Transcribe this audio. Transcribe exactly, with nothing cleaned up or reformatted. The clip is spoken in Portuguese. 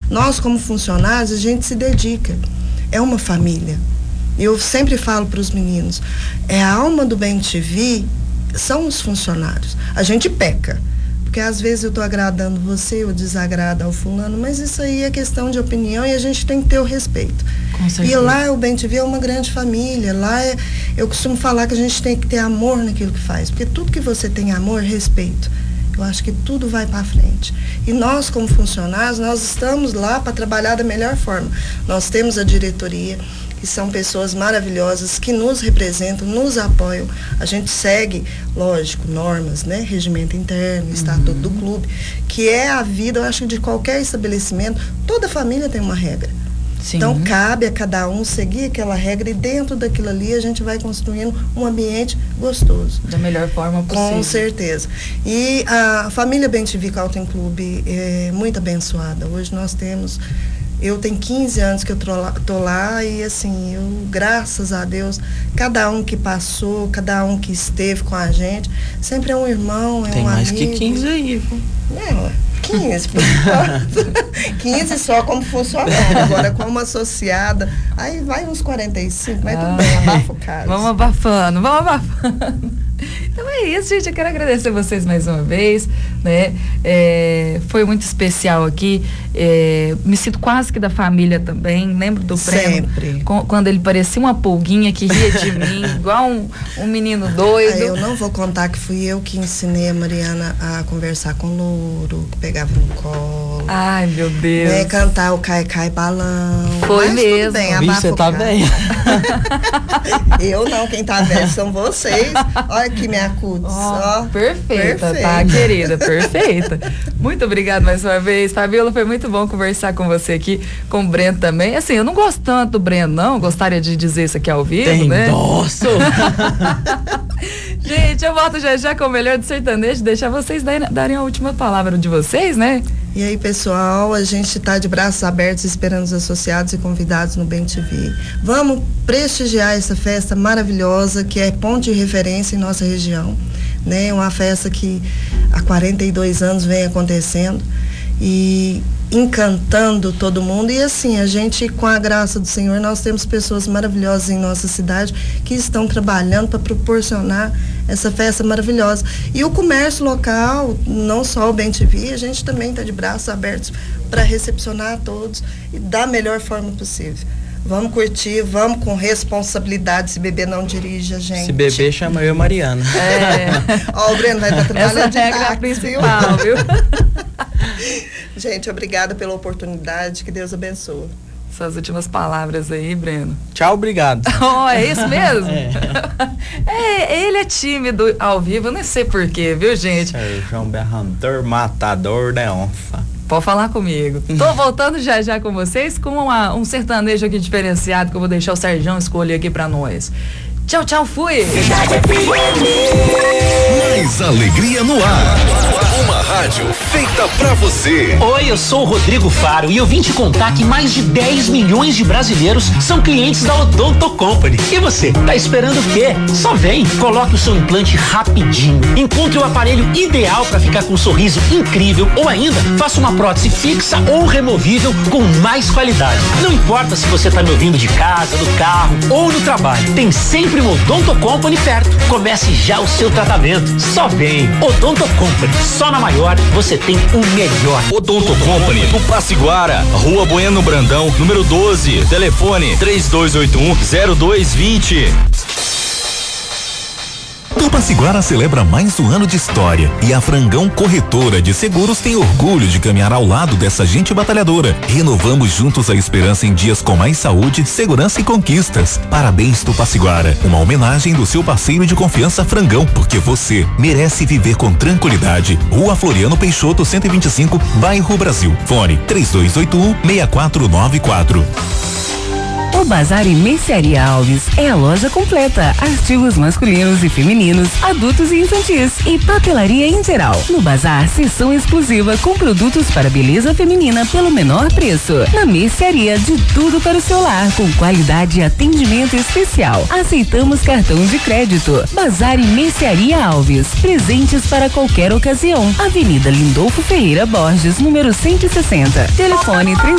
Nós, como funcionários, a gente se dedica. É uma família. Eu sempre falo para os meninos, é a alma do Bem T V, são os funcionários. A gente peca, porque às vezes eu estou agradando você, eu desagrado ao fulano, mas isso aí é questão de opinião e a gente tem que ter o respeito. Com certeza. E lá o Bem T V é uma grande família, lá é, eu costumo falar que a gente tem que ter amor naquilo que faz, porque tudo que você tem amor, respeito. Eu acho que tudo vai para frente. E nós, como funcionários, nós estamos lá para trabalhar da melhor forma. Nós temos a diretoria, que são pessoas maravilhosas, que nos representam, nos apoiam. A gente segue, lógico, normas, né? Regimento interno, uhum. Estatuto do clube, que é a vida, eu acho, de qualquer estabelecimento. Toda família tem uma regra. Sim. Então, cabe a cada um seguir aquela regra e dentro daquilo ali a gente vai construindo um ambiente gostoso. Da melhor forma possível. Com certeza. E a família Bem T V Cautem Clube é muito abençoada. Hoje nós temos... Eu tenho quinze anos que eu tô lá, tô lá e assim, eu, graças a Deus, cada um que passou, cada um que esteve com a gente, sempre é um irmão, é tem um amigo. Tem mais que quinze aí, viu? É, quinze, por enquanto. quinze só como funcionário, agora como associada, aí vai uns quarenta e cinco, mas ah, tudo bem, abafa o caso. Vamos abafando, vamos abafando. Então é isso, gente, eu quero agradecer vocês mais uma vez, né, é, foi muito especial aqui, é, me sinto quase que da família também, lembro do Breno, sempre, com, quando ele parecia uma pulguinha que ria de mim, igual um, um menino doido. Aí eu não vou contar que fui eu que ensinei a Mariana a conversar com o louro, que pegava no colo. Ai, meu Deus. Né, cantar o Cai Cai Balão. Foi mas mesmo. Tudo bem, Vixe, você tá bem. Eu não, quem tá velho são vocês. Olha aqui minha cutis. Oh, oh, perfeita, perfeita, tá, querida, perfeita. Muito obrigada mais uma vez, Fabiola, foi muito bom conversar com você aqui, com o Breno também. Assim, eu não gosto tanto do Breno, não, gostaria de dizer isso aqui ao vivo, Tem né? Nossa! Gente, eu volto já já com o melhor do sertanejo, deixar vocês darem, darem a última palavra de vocês, né? E aí, pessoal, a gente está de braços abertos esperando os associados e convidados no Bem T V. Vamos prestigiar essa festa maravilhosa que é ponto de referência em nossa região, né? Uma festa que há quarenta e dois anos vem acontecendo e encantando todo mundo. E assim, a gente, com a graça do Senhor, nós temos pessoas maravilhosas em nossa cidade que estão trabalhando para proporcionar essa festa maravilhosa. E o comércio local, não só o Bem T V, a gente também está de braços abertos para recepcionar a todos e da melhor forma possível. Vamos curtir, vamos com responsabilidade. Se beber não dirige a gente. Se beber, chama eu e a Mariana. É. Ó, o Breno vai estar trabalhando Essa de regra é a táxi, principal, viu? Gente, obrigada pela oportunidade, que Deus abençoe. Suas últimas palavras aí, Breno. Tchau, obrigado. Oh, é isso mesmo? É. É, ele é tímido ao vivo, eu nem sei porquê, viu, gente? Sérgio Berrandor, matador de onça. Pode falar comigo. Tô voltando já já com vocês com uma, um sertanejo aqui diferenciado que eu vou deixar o Sérgio escolher aqui pra nós. Tchau, tchau, fui! Mais alegria no ar. Uma rádio feita pra você. Oi, eu sou o Rodrigo Faro e eu vim te contar que mais de dez milhões de brasileiros são clientes da Odonto Company. E você, tá esperando o quê? Só vem, coloque o seu implante rapidinho. Encontre o aparelho ideal para ficar com um sorriso incrível ou ainda faça uma prótese fixa ou removível com mais qualidade. Não importa se você tá me ouvindo de casa, do carro ou no trabalho. Tem sempre uma Odonto Company perto. Comece já o seu tratamento. Só vem. Odonto Company. Só na maior você tem o melhor. Odonto Company, do Passiguara, Rua Bueno Brandão, número doze. Telefone três dois oito um zero dois dois zero. Tupaciguara celebra mais um ano de história e a Frangão Corretora de Seguros tem orgulho de caminhar ao lado dessa gente batalhadora. Renovamos juntos a esperança em dias com mais saúde, segurança e conquistas. Parabéns, Tupaciguara. Uma homenagem do seu parceiro de confiança Frangão, porque você merece viver com tranquilidade. Rua Floriano Peixoto, cento e vinte e cinco, Bairro Brasil. Fone três dois oito um seis quatro nove quatro. O Bazar e Mercearia Alves é a loja completa, artigos masculinos e femininos, adultos e infantis e papelaria em geral. No Bazar, seção exclusiva com produtos para beleza feminina pelo menor preço. Na Mercearia, de tudo para o seu lar, com qualidade e atendimento especial. Aceitamos cartão de crédito. Bazar e Mercearia Alves, presentes para qualquer ocasião. Avenida Lindolfo Ferreira Borges, número cento e sessenta. Telefone